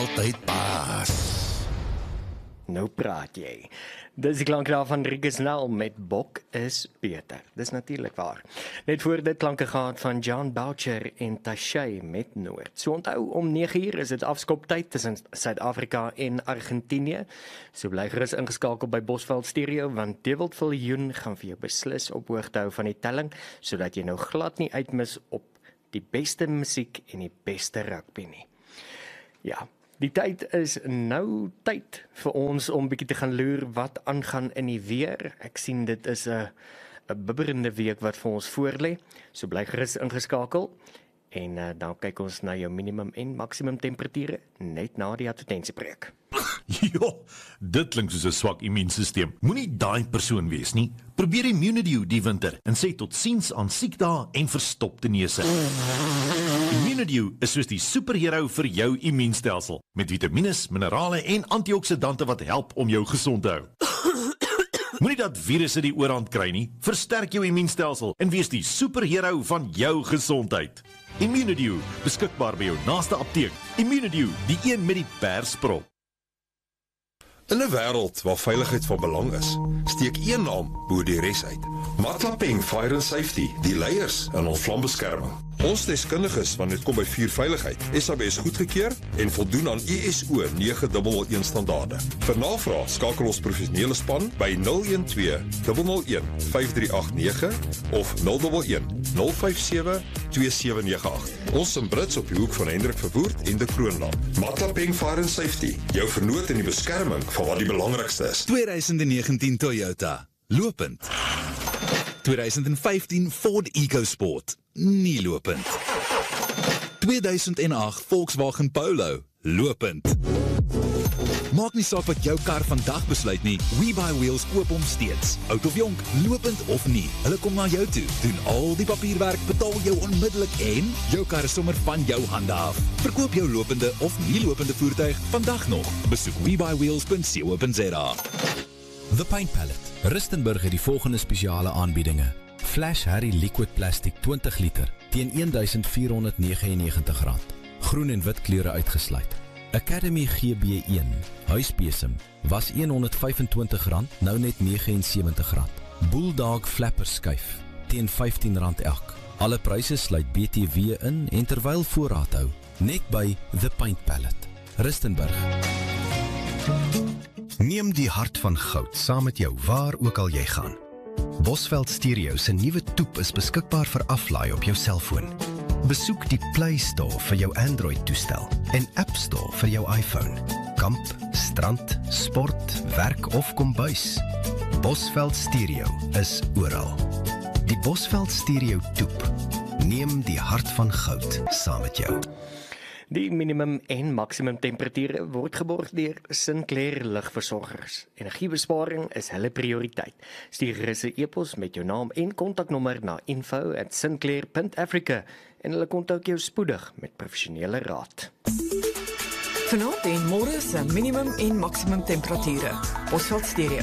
altyd pas. Nou praat jy. Dis die klanke daar van Rikus Nel met Bok is beter. Dis natuurlik waar. Net voor dit klanke gehad van John Boucher en Tashay met Noord. So onthou om 9uur is dit afskoptyd tussen Suid-Afrika en Argentinië. So bly gerus ingeskakel by Bosveld Stereo want Dewald Viljoen gaan vir jou beslis op hoogte hou van die telling sodat jy nou glad nie uitmis op die beste musiek en die beste rugby nie. Ja. Die tyd is nou tyd vir ons om bietjie te gaan loer wat aangaan in die weer. Ek sien dit is 'n bibberende week wat vir ons voorlê. So bly gerus ingeskakel en dan kyk ons na jou minimum en maksimum temperature net na die advertensiebreek. Ja, dit klink soos 'n swak immuunstelsel. Moenie daai persoon wees nie. Probeer Immunidew die winter en sê totsiens aan siekdae en verstopte neuse. Immunidew is soos die superhero vir jou immuunstelsel met vitamiene, minerale en antioksidante wat help om jou gesond te hou. Moenie dat virusse die oorhand kry nie. Versterk jou immuunstelsel en wees die superhero van jou gesondheid. Immunidew, beskikbaar by jou naaste apteek. Immunidew, die een met die persprop. In 'n wêreld waar veiligheid van belang is, steek een naam bo die res uit. Matlapeng Fire and Safety, die leiers in ons vlambeskerming. Ons deskundiges wanneer dit kom by vuurveiligheid, SABS goedgekeur en voldoen aan ISO 9001 standaarde. Vir navraag skakel ons professionele span by 012 001 5389 of 011 057 2798. Ons in Brits op die hoek van Hendrik Verwoerd en de Kroonland. Matlapeng Fire and Safety, jou vernoot in die beskerming van wat die belangrikste is. 2019 Toyota, lopend. 2015 Ford EcoSport, nie lopend. 2008 Volkswagen Polo, lopend. Maak nie saak wat jou kar vandag besluit nie, WeBuyWheels koop hom steeds. Oud of jonk, lopend of nie, hulle kom na jou toe, doen al die papierwerk, betaal jou onmiddellik en jou kar is sommer van jou hande af. Verkoop jou lopende of nie lopende voertuig vandag nog. Besoek WeBuyWheels.co.za. The Paint Palette. Rustenburg het die volgende spesiale aanbiedinge. Flash Harry Liquid Plastic 20 liter teen R1499. Groen en wit kleure uitgesluit. Academy GB1 huisbesem was R125, nou net R79. Bulldog Flapper skuif teen R15 elk. Alle pryse sluit BTW in en terwyl voorraad hou. Net by The Paint Palette. Rustenburg. Neem die hart van goud saam met jou waar ook al jy gaan. Bosveld Stereo se nuwe toep is beskikbaar vir aflaai op jou selfoon. Besoek die Play Store vir jou Android-toestel en App Store vir jou iPhone. Kamp, strand, sport, werk of kombuis. Bosveld Stereo is oral. Die Bosveld Stereo toep. Neem die hart van goud saam met jou. Die minimum en maksimum temperature word geborg deur Sinclair Ligversorgers. Energiebesparing is hulle prioriteit. Stuur gerus 'n e-pos met jou naam en kontaknommer na info@sinclair.africa en hulle kontak jou spoedig met professionele raad. Vanaand en môre se minimum en maksimum temperature. Bosveld Stereo.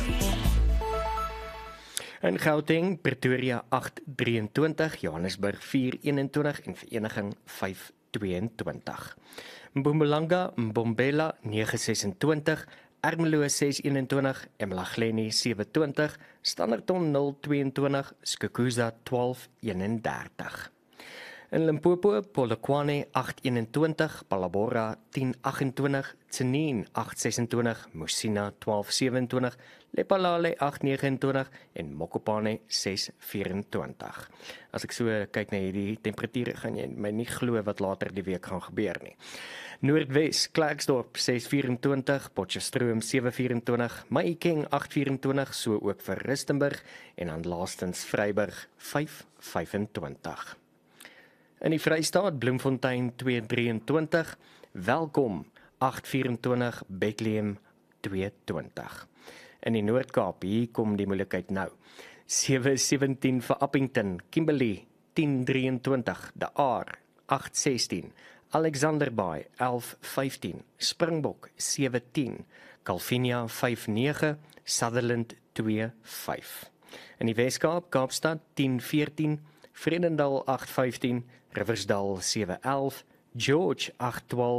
In Gauteng, Pretoria 8:23, Johannesburg 4:21 en Vereniging 5:22. Mpumalanga, Mbombela 9:26, Ermelo 6:21, Emlahleni 7:20, Standerton 0:22, Skukuza 12:31. In Limpopo, Polokwane 8:21, Palabora 10:28, Tsenin 8:26, Musina 12:27, Lephalale 8:29 en Mokopane 6:24. As ek so kyk na hierdie temperature, gaan jy my nie glo wat later die week gaan gebeur nie. Noordwes, Klerksdorp 6:24, Potchefstroom 7:24, Mahikeng 8:24, so ook vir Rustenburg en dan laastens Vryburg 5:25. In die Vrystaat, Bloemfontein 2:23, Welkom 8:24, Bethlehem 2:20. In die Noord-Kaap, hier kom die moeilikheid nou. 7:17 vir Appington, Kimberley 10:23, De Aar 8:16, Alexanderbaai 11:15, Springbok 7:10, Calvinia 5:9, Sutherland 2:5. In die Weskaap, Kaapstad 10:14, Vredendal 8:15, Riversdal 7:11, George 8:12,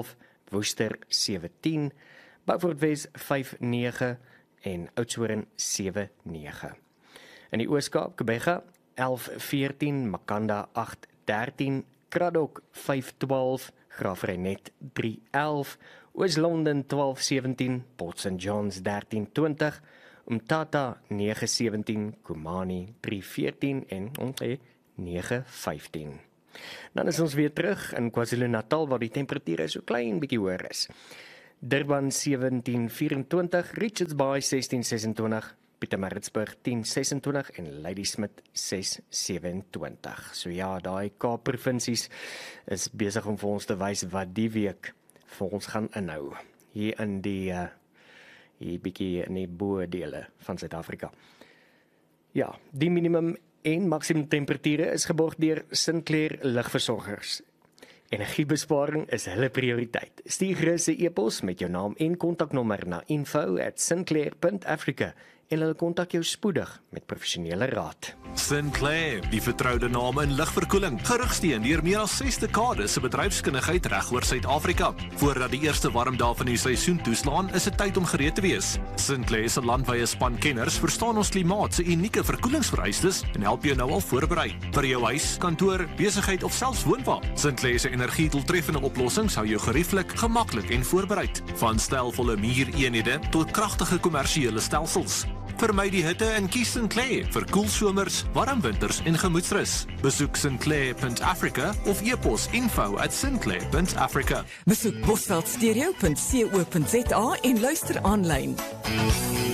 Worcester 7-10, Beaufort Wes 5-9 en Oudtshoorn 7-9. In die Oos-Kaap, Kebega 11-14, Makanda 8-13, Kraddock 5-12, Graafrenet 3-11, Oos-London 12-17, Port St. John's 13-20, Umtata 9-17, Kumani 3-14 en Onke 9-15. Dan is ons weer terug in KwaZulu-Natal waar die temperature so klein bietjie hoër is. Durban 17-24, Richards Bay 16-26, Pietermaritzburg 10-26 en Ladysmith 6-27. So ja, daai Kaap-provinsies is besig om vir ons te wys wat die week vir ons gaan inhou. Hier in die bietjie in die bo-dele van Suid-Afrika. Ja, die minimum en maksimum temperature is geborg deur Sinclair Lugversorgers. Energiebesparing is hulle prioriteit. Stuur gerus 'n e-pos met jou naam en kontaknommer na info@sinclair.africa en hulle kontak jou spoedig met professionele raad. Sinclair, die vertroude naam in lugverkoeling, gerugsteen deur meer as 6 dekades se bedryfskundigheid reg oor Suid-Afrika. Voordat die eerste warm dae van die seisoen toeslaan, is dit tyd om gereed te wees. Sinclair se landwyse span kenners verstaan ons klimaat se unieke verkoelingsvereistes en help jou nou al voorberei vir jou huis, kantoor, besigheid of selfs woonwa. Sinclair se energiedoeltreffende oplossings hou jou gerieflik, gemaklik en voorbereid, van stylvolle muureenhede tot kragtige kommersiële stelsels. Vermy die hitte en kies Sinclair vir koel somers, warm winters en gemoedsrus. Besoek sinclair.africa of e-pos info@sinclair.africa. Besoek bosveldstereo.co.za en luister aanlyn.